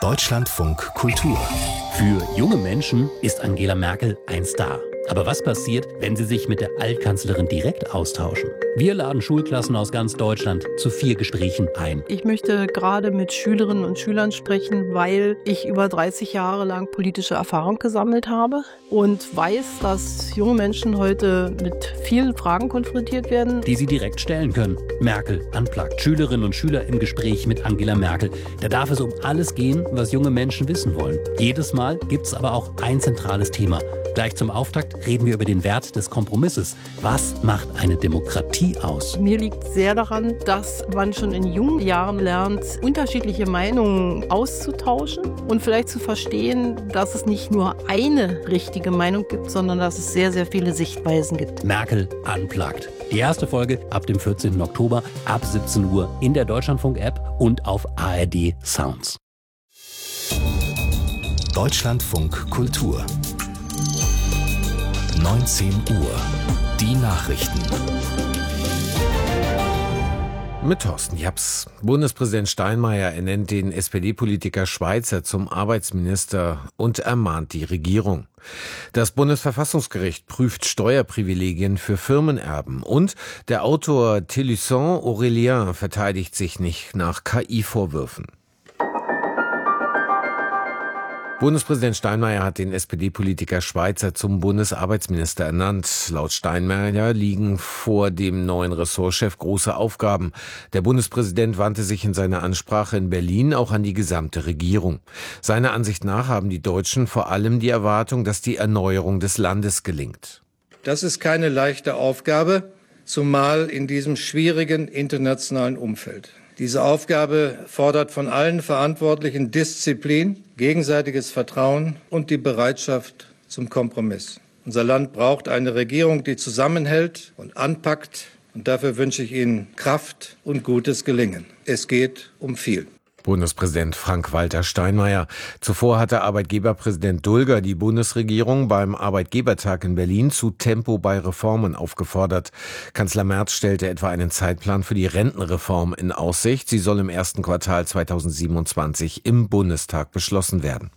Deutschlandfunk Kultur. Für junge Menschen ist Angela Merkel ein Star. Aber was passiert, wenn sie sich mit der Altkanzlerin direkt austauschen? Wir laden Schulklassen aus ganz Deutschland zu 4 Gesprächen ein. Ich möchte gerade mit Schülerinnen und Schülern sprechen, weil ich über 30 Jahre lang politische Erfahrung gesammelt habe und weiß, dass junge Menschen heute mit vielen Fragen konfrontiert werden, die sie direkt stellen können. Merkel unplugged. Schülerinnen und Schüler im Gespräch mit Angela Merkel. Da darf es um alles gehen, was junge Menschen wissen wollen. Jedes Mal gibt es aber auch ein zentrales Thema. Gleich zum Auftakt reden wir über den Wert des Kompromisses. Was macht eine Demokratie aus? Mir liegt sehr daran, dass man schon in jungen Jahren lernt, unterschiedliche Meinungen auszutauschen und vielleicht zu verstehen, dass es nicht nur eine richtige Meinung gibt, sondern dass es sehr, sehr viele Sichtweisen gibt. Merkel unplugged. Die erste Folge ab dem 14. Oktober ab 17 Uhr in der Deutschlandfunk-App und auf ARD Sounds. Deutschlandfunk Kultur. 19 Uhr. Die Nachrichten. Mit Thorsten Japs. Bundespräsident Steinmeier ernennt den SPD-Politiker Schweizer zum Arbeitsminister und ermahnt die Regierung. Das Bundesverfassungsgericht prüft Steuerprivilegien für Firmenerben und der Autor Thélussant Aurélien verteidigt sich nicht nach KI-Vorwürfen. Bundespräsident Steinmeier hat den SPD-Politiker Schweizer zum Bundesarbeitsminister ernannt. Laut Steinmeier liegen vor dem neuen Ressortchef große Aufgaben. Der Bundespräsident wandte sich in seiner Ansprache in Berlin auch an die gesamte Regierung. Seiner Ansicht nach haben die Deutschen vor allem die Erwartung, dass die Erneuerung des Landes gelingt. Das ist keine leichte Aufgabe, zumal in diesem schwierigen internationalen Umfeld. Diese Aufgabe fordert von allen Verantwortlichen Disziplin, gegenseitiges Vertrauen und die Bereitschaft zum Kompromiss. Unser Land braucht eine Regierung, die zusammenhält und anpackt. Und dafür wünsche ich Ihnen Kraft und gutes Gelingen. Es geht um viel. Bundespräsident Frank-Walter Steinmeier. Zuvor hatte Arbeitgeberpräsident Dulger die Bundesregierung beim Arbeitgebertag in Berlin zu Tempo bei Reformen aufgefordert. Kanzler Merz stellte etwa einen Zeitplan für die Rentenreform in Aussicht. Sie soll im ersten Quartal 2027 im Bundestag beschlossen werden.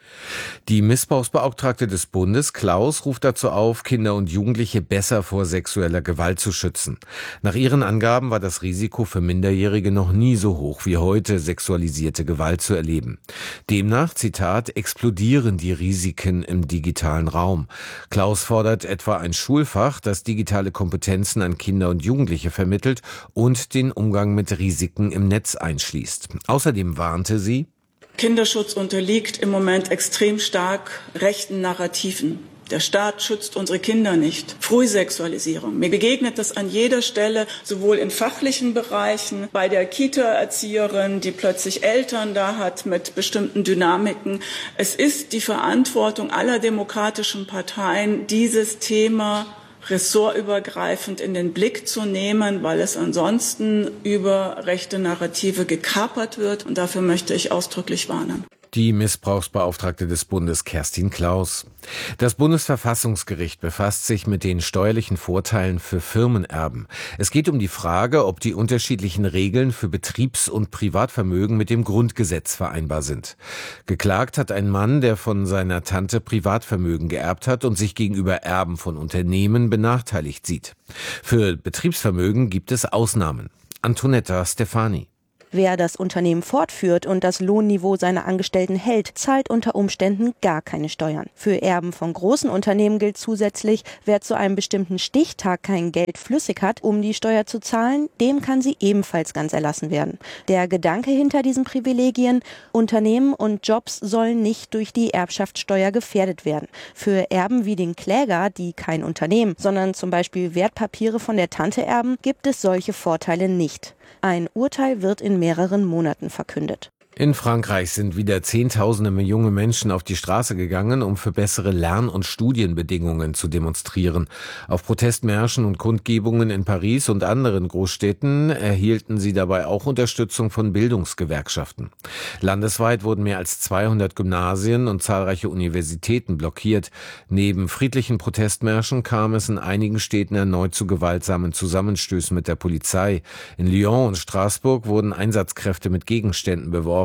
Die Missbrauchsbeauftragte des Bundes, Klaus, ruft dazu auf, Kinder und Jugendliche besser vor sexueller Gewalt zu schützen. Nach ihren Angaben war das Risiko für Minderjährige noch nie so hoch wie heute, sexualisierte Gewalt zu erleben. Demnach, Zitat, explodieren die Risiken im digitalen Raum. Klaus fordert etwa ein Schulfach, das digitale Kompetenzen an Kinder und Jugendliche vermittelt und den Umgang mit Risiken im Netz einschließt. Außerdem warnte sie: Kinderschutz unterliegt im Moment extrem stark rechten Narrativen. Der Staat schützt unsere Kinder nicht. Frühsexualisierung. Mir begegnet das an jeder Stelle, sowohl in fachlichen Bereichen, bei der Kita-Erzieherin, die plötzlich Eltern da hat mit bestimmten Dynamiken. Es ist die Verantwortung aller demokratischen Parteien, dieses Thema ressortübergreifend in den Blick zu nehmen, weil es ansonsten über rechte Narrative gekapert wird. Und dafür möchte ich ausdrücklich warnen. Die Missbrauchsbeauftragte des Bundes Kerstin Klaus. Das Bundesverfassungsgericht befasst sich mit den steuerlichen Vorteilen für Firmenerben. Es geht um die Frage, ob die unterschiedlichen Regeln für Betriebs- und Privatvermögen mit dem Grundgesetz vereinbar sind. Geklagt hat ein Mann, der von seiner Tante Privatvermögen geerbt hat und sich gegenüber Erben von Unternehmen benachteiligt sieht. Für Betriebsvermögen gibt es Ausnahmen. Antonetta Stefani. Wer das Unternehmen fortführt und das Lohnniveau seiner Angestellten hält, zahlt unter Umständen gar keine Steuern. Für Erben von großen Unternehmen gilt zusätzlich, wer zu einem bestimmten Stichtag kein Geld flüssig hat, um die Steuer zu zahlen, dem kann sie ebenfalls ganz erlassen werden. Der Gedanke hinter diesen Privilegien: Unternehmen und Jobs sollen nicht durch die Erbschaftssteuer gefährdet werden. Für Erben wie den Kläger, die kein Unternehmen, sondern zum Beispiel Wertpapiere von der Tante erben, gibt es solche Vorteile nicht. Ein Urteil wird in mehreren Monaten verkündet. In Frankreich sind wieder Zehntausende junge Menschen auf die Straße gegangen, um für bessere Lern- und Studienbedingungen zu demonstrieren. Auf Protestmärschen und Kundgebungen in Paris und anderen Großstädten erhielten sie dabei auch Unterstützung von Bildungsgewerkschaften. Landesweit wurden mehr als 200 Gymnasien und zahlreiche Universitäten blockiert. Neben friedlichen Protestmärschen kam es in einigen Städten erneut zu gewaltsamen Zusammenstößen mit der Polizei. In Lyon und Straßburg wurden Einsatzkräfte mit Gegenständen beworfen.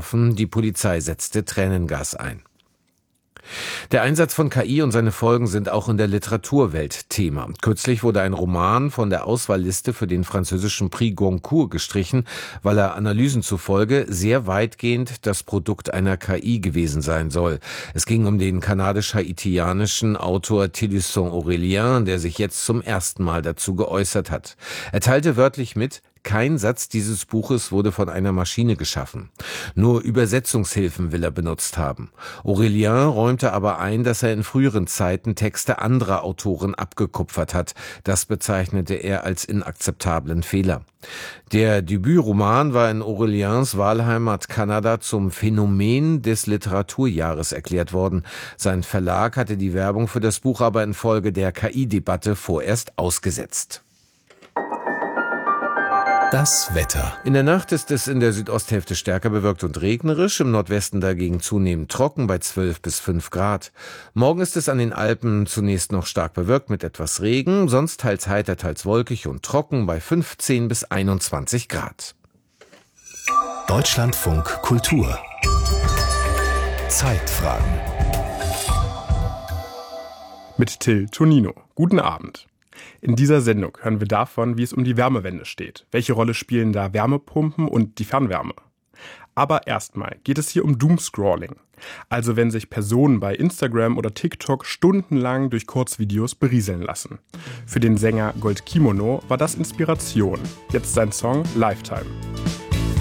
betroffen. Die Polizei setzte Tränengas ein. Der Einsatz von KI und seine Folgen sind auch in der Literaturwelt Thema. Kürzlich wurde ein Roman von der Auswahlliste für den französischen Prix Goncourt gestrichen, weil er Analysen zufolge sehr weitgehend das Produkt einer KI gewesen sein soll. Es ging um den kanadisch-haitianischen Autor Thélusson Aurélien, der sich jetzt zum ersten Mal dazu geäußert hat. Er teilte wörtlich mit: Kein Satz dieses Buches wurde von einer Maschine geschaffen. Nur Übersetzungshilfen will er benutzt haben. Aurélien räumte aber ein, dass er in früheren Zeiten Texte anderer Autoren abgekupfert hat. Das bezeichnete er als inakzeptablen Fehler. Der Debütroman war in Auréliens Wahlheimat Kanada zum Phänomen des Literaturjahres erklärt worden. Sein Verlag hatte die Werbung für das Buch aber infolge der KI-Debatte vorerst ausgesetzt. Das Wetter. In der Nacht ist es in der Südosthälfte stärker bewölkt und regnerisch, im Nordwesten dagegen zunehmend trocken bei 12 bis 5 Grad. Morgen ist es an den Alpen zunächst noch stark bewölkt mit etwas Regen, sonst teils heiter, teils wolkig und trocken bei 15 bis 21 Grad. Deutschlandfunk Kultur. Zeitfragen. Mit Till Tonino. Guten Abend. In dieser Sendung hören wir davon, wie es um die Wärmewende steht. Welche Rolle spielen da Wärmepumpen und die Fernwärme? Aber erstmal geht es hier um Doomscrolling. Also wenn sich Personen bei Instagram oder TikTok stundenlang durch Kurzvideos berieseln lassen. Für den Sänger Gold Kimono war das Inspiration. Jetzt sein Song Lifetime.